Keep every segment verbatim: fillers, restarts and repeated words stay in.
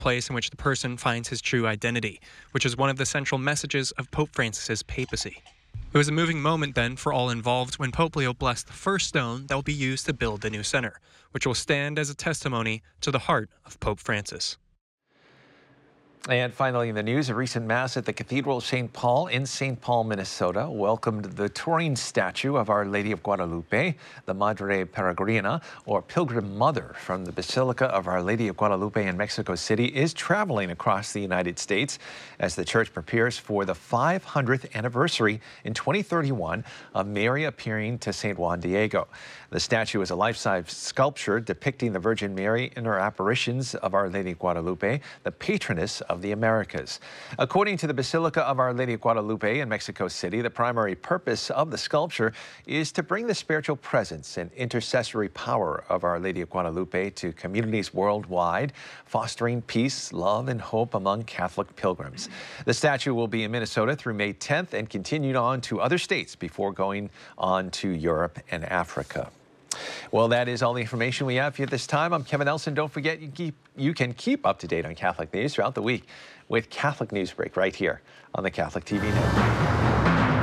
place in which the person finds his true identity, which is one of the central messages of Pope Francis's papacy. It was a moving moment then for all involved when Pope Leo blessed the first stone that will be used to build the new center, which will stand as a testimony to the heart of Pope Francis. And finally in the news, a recent mass at the Cathedral of Saint Paul in Saint Paul, Minnesota welcomed the touring statue of Our Lady of Guadalupe, the Madre Peregrina, or Pilgrim Mother from the Basilica of Our Lady of Guadalupe in Mexico City, is traveling across the United States as the church prepares for the five hundredth anniversary in twenty thirty-one of Mary appearing to Saint Juan Diego. The statue is a life-size sculpture depicting the Virgin Mary in her apparitions of Our Lady of Guadalupe, the patroness of the Americas. According to the Basilica of Our Lady of Guadalupe in Mexico City, the primary purpose of the sculpture is to bring the spiritual presence and intercessory power of Our Lady of Guadalupe to communities worldwide, fostering peace, love, and hope among Catholic pilgrims. The statue will be in Minnesota through May tenth and continued on to other states before going on to Europe and Africa. Well, that is all the information we have for you this time. I'm Kevin Nelson. Don't forget, you, keep, you can keep up to date on Catholic news throughout the week with Catholic Newsbreak right here on the Catholic T V Network.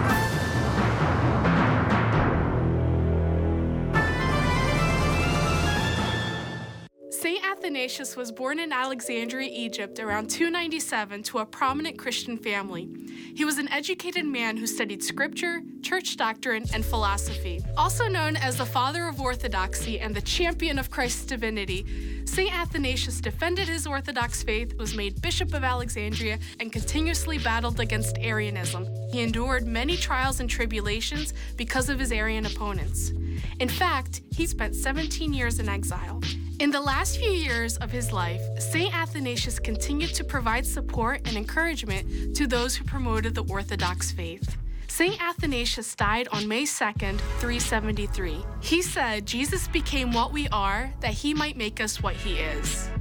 Saint Athanasius was born in Alexandria, Egypt around two ninety-seven to a prominent Christian family. He was an educated man who studied scripture, church doctrine, and philosophy. Also known as the father of orthodoxy and the champion of Christ's divinity, Saint Athanasius defended his Orthodox faith, was made Bishop of Alexandria, and continuously battled against Arianism. He endured many trials and tribulations because of his Arian opponents. In fact, he spent seventeen years in exile. In the last few years of his life, Saint Athanasius continued to provide support and encouragement to those who promoted the Orthodox faith. Saint Athanasius died on May second, three seventy-three. He said, "Jesus became what we are, that he might make us what he is."